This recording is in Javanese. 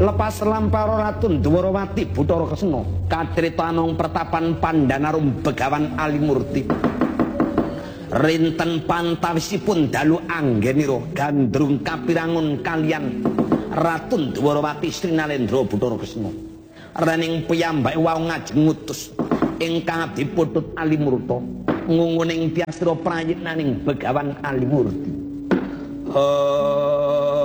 Lepas lamparo Ratu Dwarawati Bathara Kresna kacrita anong pertapan Pandhanarum Begawan Alimurti. Rinten pantawisipun dalu anggenira gandrung kapirangun kaliyan Ratu Dwarawati Sri Nalendra Bathara Kresna. Rening piyambake wau ngajeng ngutus ingkang diputut Alimurta ngunguning piastra prayitnaning Begawan Alimurti.